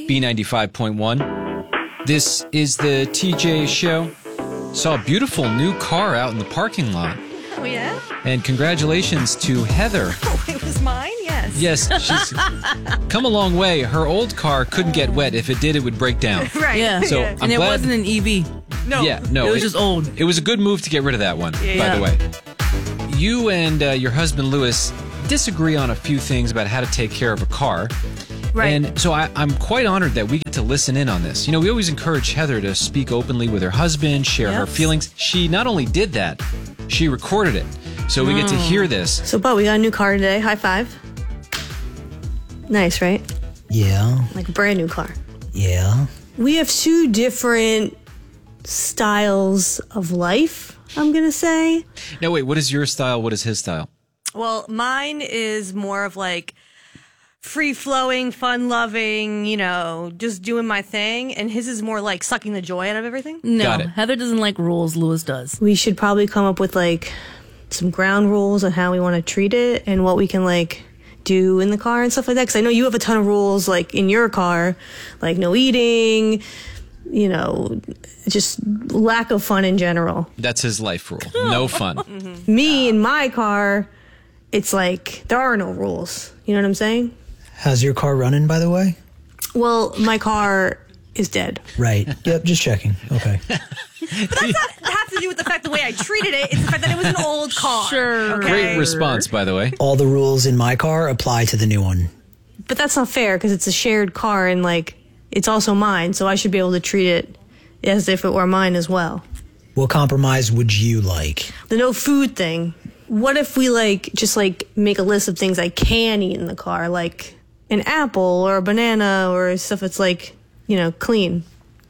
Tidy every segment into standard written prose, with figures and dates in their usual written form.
B95.1. This is the TJ Show. Saw a beautiful new car out in the parking lot. Oh, yeah? And congratulations to Heather. Oh, it was mine? Yes. Yes, she's come a long way. Her old car couldn't get wet. If it did, it would break down. Right. Yeah. So Yeah. I'm And it glad. wasn't an EV. No. Yeah, no. It was just old. It was a good move to get rid of that one, by the way. You and your husband, Lewis, disagree on a few things about how to take care of a car. Right. And so I'm quite honored that we get to listen in on this. You know, we always encourage Heather to speak openly with her husband, share her feelings. She not only did that, she recorded it. So we get to hear this. So, Bo, we got a new car today. High five. Nice, right? Yeah, Like a brand new car. yeah. We have two different styles of life, I'm going to say. Now, wait, what is your style? What is his style? Well, mine is more of like free-flowing, fun-loving, you know, just doing my thing. And his is more like sucking the joy out of everything. No, Got it. Heather doesn't like rules. Lewis does. We should probably come up with like some ground rules on how we want to treat it and what we can like do in the car and stuff like that. Because I know you have a ton of rules like in your car, like no eating, you know, just lack of fun in general. That's his life rule. No fun. Me in my car, it's like there are no rules. You know what I'm saying? How's your car running, by the way? Well, my car is dead. Right. Yep, just checking. Okay. But that's not have to do with the fact the way I treated it. It's the fact that it was an old car. Sure. Okay? Great response, by the way. All the rules in my car apply to the new one. But that's not fair because it's a shared car and like it's also mine, so I should be able to treat it as if it were mine as well. What compromise would you like? The no food thing. What if we like just like make a list of things I can eat in the car, like an apple or a banana or stuff that's like, you know, clean.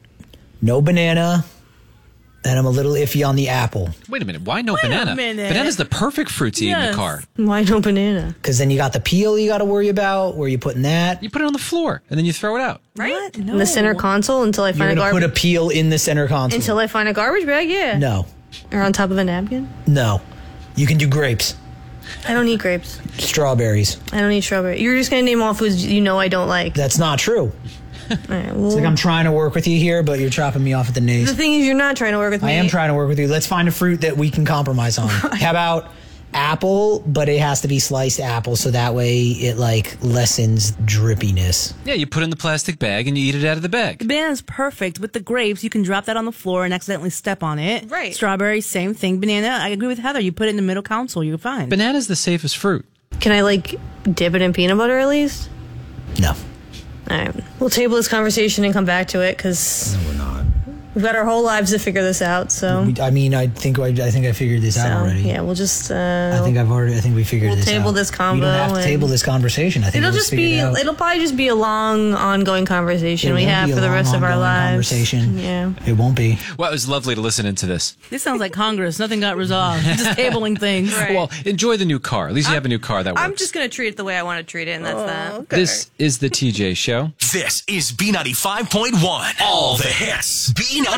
No banana, and I'm a little iffy on the apple. Wait a minute. Why no banana? minute. Banana's the perfect fruit to eat in the Yes. car. Why no banana? Because then you got the peel you got to worry about. Where you putting that? You put it on the floor, and then you throw it out. Right? No. In the center console until I You're find a going to put garbage a peel in the center console. until I find a garbage bag, yeah. No. Or on top of a napkin. No. You can do grapes, I don't eat grapes. strawberries. I don't eat strawberry. You're just gonna name all foods you know I don't like. That's not true. All right, well, It's like I'm trying to work with you here, but you're chopping me off at the knees. the thing is, you're not trying to work with me. I am trying to work with you. Let's find a fruit that we can compromise on. How about apple, but it has to be sliced apple so that way it like lessens drippiness. Yeah, you put it in the plastic bag, and you eat it out of the bag. The banana's perfect. With the grapes, you can drop that on the floor and accidentally step on it. Right. Strawberry, same thing. Banana, I agree with Heather. You put it in the middle console, you're fine. Banana's the safest fruit. Can I like dip it in peanut butter at least? No. All right, we'll table this conversation and come back to it because We're not. we've got our whole lives to figure this out. So, I mean, I think I figured this out already. yeah, we'll just. I think we figured we'll this out. table this You combo don't have to and- table this conversation. I think It'll we'll just figure be. it out. It'll probably just be a long, ongoing conversation It we won't have be a for the long, rest of our ongoing lives. conversation. Yeah. It won't be. Well, it was lovely to listen into this. This sounds like Congress. Nothing got resolved. Just tabling things. Right. Well, enjoy the new car. At least you have a new car that works. I'm just gonna treat it the way I want to treat it, and that's that. This is the TJ Show. This is B95.1. All the hits.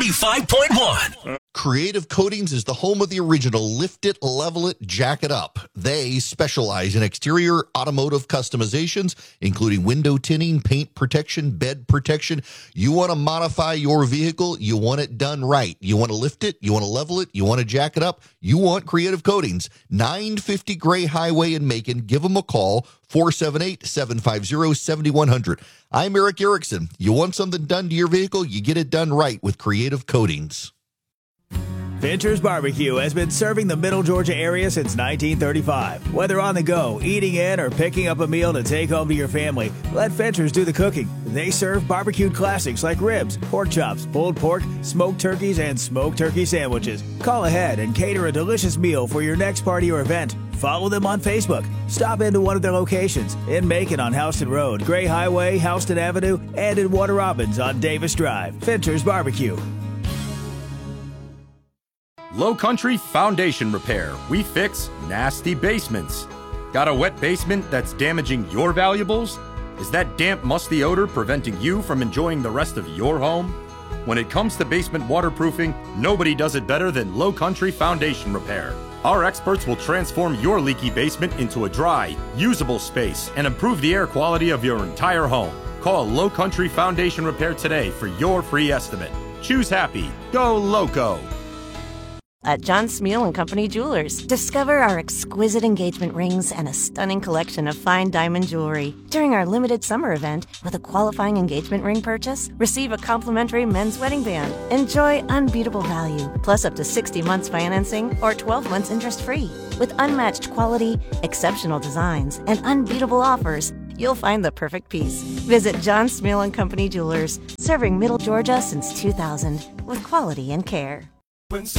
B95.1. Creative Coatings is the home of the original Lift It, Level It, Jack It Up. They specialize in exterior automotive customizations, including window tinting, paint protection, bed protection. You want to modify your vehicle, you want it done right. You want to lift it, you want to level it, you want to jack it up, you want Creative Coatings. 950 Gray Highway in Macon. Give them a call, 478-750-7100. I'm Eric Erickson. You want something done to your vehicle, you get it done right with Creative Coatings. Fincher's Barbecue has been serving the Middle Georgia area since 1935. Whether on the go, eating in, or picking up a meal to take home to your family, let Fincher's do the cooking. They serve barbecued classics like ribs, pork chops, pulled pork, smoked turkeys, and smoked turkey sandwiches. Call ahead and cater a delicious meal for your next party or event. Follow them on Facebook. Stop into one of their locations in Macon on Houston Road, Gray Highway, Houston Avenue, and in Warner Robins on Davis Drive. Fincher's Barbecue. Low Country Foundation Repair. We fix nasty basements. Got a wet basement that's damaging your valuables? Is that damp, musty odor preventing you from enjoying the rest of your home? When it comes to basement waterproofing, nobody does it better than Low Country Foundation Repair. Our experts will transform your leaky basement into a dry, usable space and improve the air quality of your entire home. Call Low Country Foundation Repair today for your free estimate. Choose happy. Go Loco. At John Smeal & Company Jewelers, discover our exquisite engagement rings and a stunning collection of fine diamond jewelry. During our limited summer event, with a qualifying engagement ring purchase, receive a complimentary men's wedding band. Enjoy unbeatable value, plus up to 60 months financing or 12 months interest-free. With unmatched quality, exceptional designs, and unbeatable offers, you'll find the perfect piece. Visit John Smeal & Company Jewelers, serving Middle Georgia since 2000, with quality and care. When